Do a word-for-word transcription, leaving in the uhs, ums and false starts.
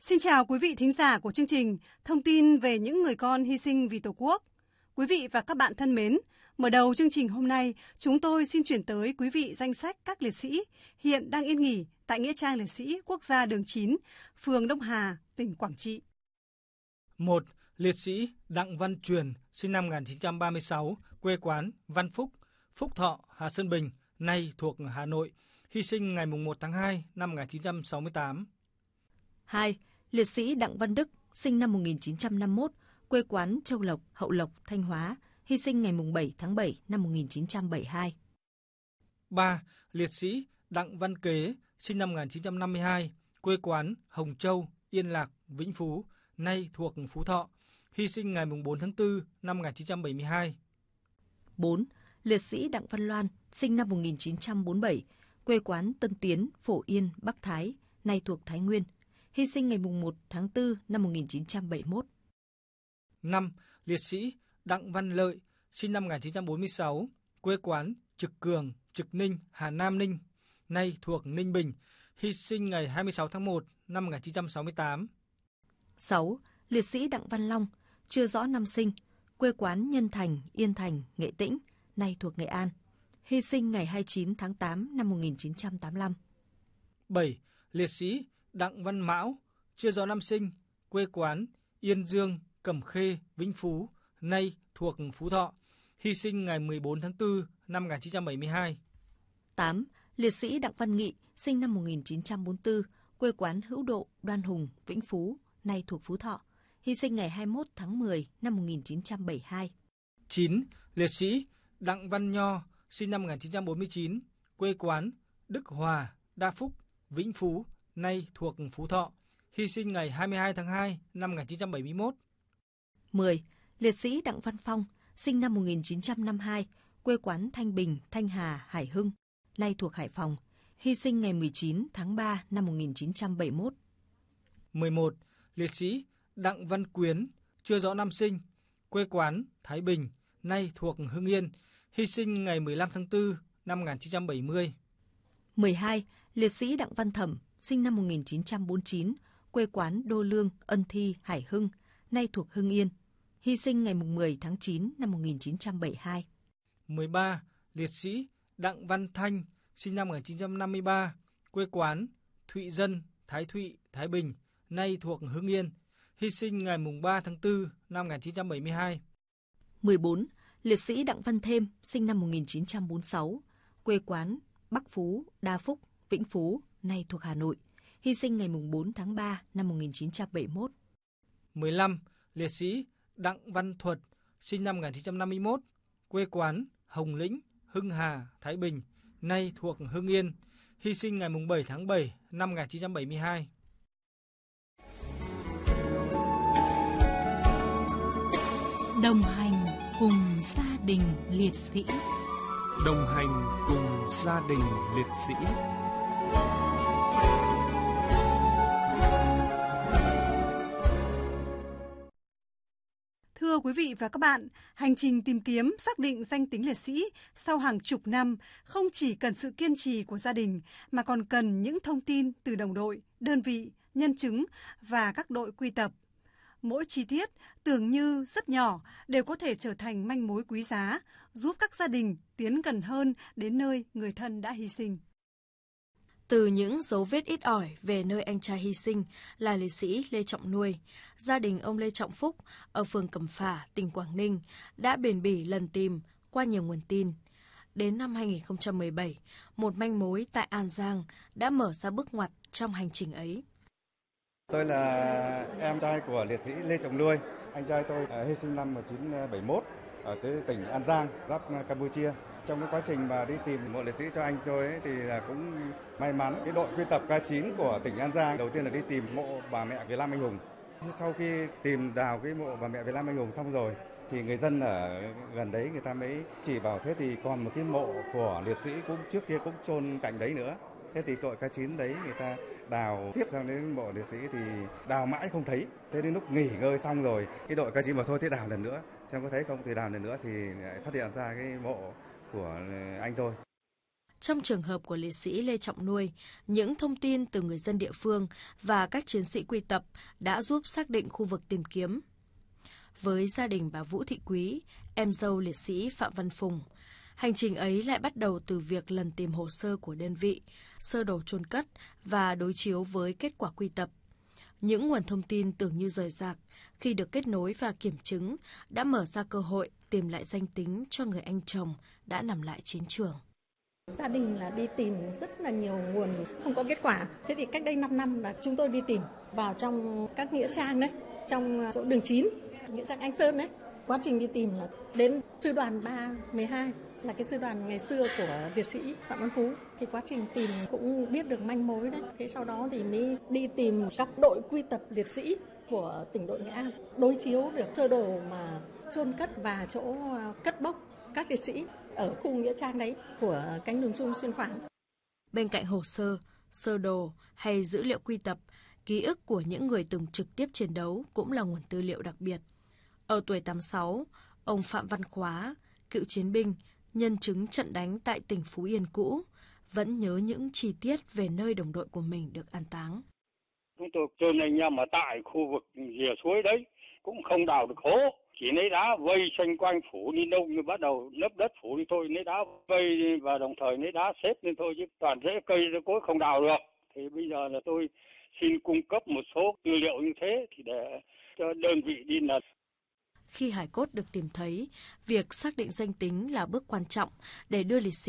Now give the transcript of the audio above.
Xin chào quý vị thính giả của chương trình Thông tin về những người con hy sinh vì Tổ quốc. Quý vị và các bạn thân mến, mở đầu chương trình hôm nay, chúng tôi xin chuyển tới quý vị danh sách các liệt sĩ hiện đang yên nghỉ tại Nghĩa trang Liệt sĩ Quốc gia đường chín, phường Đông Hà, tỉnh Quảng Trị. một. Liệt sĩ Đặng Văn Truyền, sinh năm một nghìn chín trăm ba mươi sáu, quê quán Văn Phúc, Phúc Thọ, Hà Sơn Bình, nay thuộc Hà Nội, hy sinh ngày một tháng hai năm một nghìn chín trăm sáu mươi tám. hai. Liệt sĩ Đặng Văn Đức, sinh năm một nghìn chín trăm năm mươi mốt, quê quán Châu Lộc, Hậu Lộc, Thanh Hóa, hy sinh ngày bảy tháng bảy năm một nghìn chín trăm bảy mươi hai. ba. Liệt sĩ Đặng Văn Kế, sinh năm một nghìn chín trăm năm mươi hai, quê quán Hồng Châu, Yên Lạc, Vĩnh Phú, nay thuộc Phú Thọ, hy sinh ngày bốn tháng tư năm một nghìn chín trăm bảy mươi hai. bốn. Liệt sĩ Đặng Văn Loan, sinh năm một nghìn chín trăm bốn mươi bảy, quê quán Tân Tiến, Phổ Yên, Bắc Thái, nay thuộc Thái Nguyên, hy sinh ngày một tháng tư năm một nghìn chín trăm bảy mươi mốt. năm. Liệt sĩ Đặng Văn Lợi, sinh năm một nghìn chín trăm bốn mươi sáu, quê quán Trực Cường, Trực Ninh, Hà Nam Ninh, nay thuộc Ninh Bình, hy sinh ngày hai mươi sáu tháng một năm một nghìn chín trăm sáu mươi tám. sáu. Liệt sĩ Đặng Văn Long, chưa rõ năm sinh, quê quán Nhân Thành, Yên Thành, Nghệ Tĩnh, nay thuộc Nghệ An, hy sinh ngày hai mươi chín tháng tám năm một nghìn chín trăm tám mươi lăm. bảy. Liệt sĩ Đặng Văn Mão, chưa rõ năm sinh, quê quán Yên Dương, Cẩm Khê, Vĩnh Phú, nay thuộc Phú Thọ, hy sinh ngày mười bốn tháng tư năm một nghìn chín trăm bảy mươi hai. tám. Liệt sĩ Đặng Văn Nghị, sinh năm một nghìn chín trăm bốn mươi tư, quê quán Hữu Độ, Đoan Hùng, Vĩnh Phú, nay thuộc Phú Thọ, hy sinh ngày hai mươi mốt tháng mười năm một nghìn chín trăm bảy mươi hai. chín. Liệt sĩ Đặng Văn Nho, sinh năm một nghìn chín trăm bốn mươi chín, quê quán Đức Hòa, Đa Phúc, Vĩnh Phú, nay thuộc Phú Thọ, hy sinh ngày hai mươi hai tháng hai năm một nghìn chín trăm bảy mươi mốt. mười. Liệt sĩ Đặng Văn Phong, sinh năm một nghìn chín trăm năm mươi hai, quê quán Thanh Bình, Thanh Hà, Hải Hưng, nay thuộc Hải Phòng, hy sinh ngày mười chín tháng ba năm một nghìn chín trăm bảy mươi mốt. mười một. Liệt sĩ Đặng Văn Quyến, chưa rõ năm sinh, quê quán Thái Bình, nay thuộc Hưng Yên, hy sinh ngày mười lăm tháng tư năm một nghìn chín trăm bảy mươi. mười hai. Liệt sĩ Đặng Văn Thẩm, sinh năm một nghìn chín trăm bốn mươi chín, quê quán Đô Lương, Ân Thi, Hải Hưng, nay thuộc Hưng Yên, hy sinh ngày mười tháng chín năm một nghìn chín trăm bảy mươi hai. mười ba. Liệt sĩ Đặng Văn Thanh, sinh năm một nghìn chín trăm năm mươi ba, quê quán Thụy Dân, Thái Thụy, Thái Bình, nay thuộc Hưng Yên, hy sinh ngày ba tháng tư năm một nghìn chín trăm bảy mươi hai. mười bốn. Liệt sĩ Đặng Văn Thêm, sinh năm một nghìn chín trăm bốn mươi sáu, quê quán Bắc Phú, Đa Phúc, Vĩnh Phú, nay thuộc Hà Nội, hy sinh ngày bốn tháng ba năm một nghìn chín trăm bảy mươi mốt. mười lăm. Liệt sĩ Đặng Văn Thuật, sinh năm một nghìn chín trăm năm mươi mốt, quê quán Hồng Lĩnh, Hưng Hà, Thái Bình, nay thuộc Hưng Yên, hy sinh ngày bảy tháng bảy năm một nghìn chín trăm bảy mươi hai. Đồng hành cùng gia đình liệt sĩ. Đồng hành cùng gia đình liệt sĩ. Thưa quý vị và các bạn, hành trình tìm kiếm xác định danh tính liệt sĩ sau hàng chục năm không chỉ cần sự kiên trì của gia đình mà còn cần những thông tin từ đồng đội, đơn vị, nhân chứng và các đội quy tập. Mỗi chi tiết tưởng như rất nhỏ đều có thể trở thành manh mối quý giá, giúp các gia đình tiến gần hơn đến nơi người thân đã hy sinh. Từ những dấu vết ít ỏi về nơi anh trai hy sinh là liệt sĩ Lê Trọng Nuôi, gia đình ông Lê Trọng Phúc ở phường Cẩm Phả, tỉnh Quảng Ninh đã bền bỉ lần tìm qua nhiều nguồn tin. Đến năm hai nghìn không trăm mười bảy, một manh mối tại An Giang đã mở ra bước ngoặt trong hành trình ấy. Tôi là em trai của liệt sĩ Lê Trọng Nuôi. Anh trai tôi hy sinh năm một nghìn chín trăm bảy mươi mốt ở dưới tỉnh An Giang, giáp Campuchia. Trong cái quá trình mà đi tìm mộ liệt sĩ cho anh tôi ấy, thì là cũng may mắn cái đội quy tập K chín của tỉnh An Giang đầu tiên là đi tìm mộ bà mẹ Việt Nam anh hùng. Sau khi tìm đào cái mộ bà mẹ Việt Nam anh hùng xong rồi thì người dân ở gần đấy người ta mới chỉ bảo thế thì còn một cái mộ của liệt sĩ cũng trước kia cũng chôn cạnh đấy nữa. Thế thì đội K chín đấy người ta đào tiếp sang đến mộ liệt sĩ thì đào mãi không thấy. Thế đến lúc nghỉ ngơi xong rồi cái đội K chín bảo thôi thế đào lần nữa. Xem có thấy không thì đào lần nữa thì phát hiện ra cái mộ của anh tôi. Trong trường hợp của liệt sĩ Lê Trọng Nuôi, những thông tin từ người dân địa phương và các chiến sĩ quy tập đã giúp xác định khu vực tìm kiếm. Với gia đình bà Vũ Thị Quý, em dâu liệt sĩ Phạm Văn Phùng, hành trình ấy lại bắt đầu từ việc lần tìm hồ sơ của đơn vị, sơ đồ chôn cất và đối chiếu với kết quả quy tập. Những nguồn thông tin tưởng như rời rạc, khi được kết nối và kiểm chứng, đã mở ra cơ hội tìm lại danh tính cho người anh chồng đã nằm lại chiến trường. Gia đình là đi tìm rất là nhiều nguồn không có kết quả. Thế thì cách đây năm năm là chúng tôi đi tìm vào trong các nghĩa trang đấy, trong chỗ đường chín, nghĩa trang Anh Sơn đấy. Quá trình đi tìm là đến sư đoàn ba mười hai là cái sư đoàn ngày xưa của liệt sĩ Phạm Văn Phú. Thì quá trình tìm cũng biết được manh mối đấy. Thế sau đó thì mới đi tìm các đội quy tập liệt sĩ của tỉnh đội Nghệ An, đối chiếu được sơ đồ mà chôn cất và chỗ cất bốc các liệt sĩ ở khu nghĩa trang đấy của cánh đồng chung xuyên khoảng. Bên cạnh hồ sơ, sơ đồ hay dữ liệu quy tập, ký ức của những người từng trực tiếp chiến đấu cũng là nguồn tư liệu đặc biệt. Ở tuổi tám mươi sáu, ông Phạm Văn Khóa, cựu chiến binh, nhân chứng trận đánh tại tỉnh Phú Yên cũ, vẫn nhớ những chi tiết về nơi đồng đội của mình được an táng. Chúng tôi chôn anh em ở tại khu vực rìa suối đấy, cũng không đào được hố, chỉ lấy đá vây xanh quanh phủ đi đâu như bắt đầu lấp đất phủ đi thôi, lấy đá vây và đồng thời lấy đá xếp lên thôi, chứ toàn rễ cây cối không đào được. Thì bây giờ là tôi xin cung cấp một số tư liệu như thế thì để cho đơn vị đi là. Khi hài cốt được tìm thấy, việc xác định danh tính là bước quan trọng để đưa liệt sĩ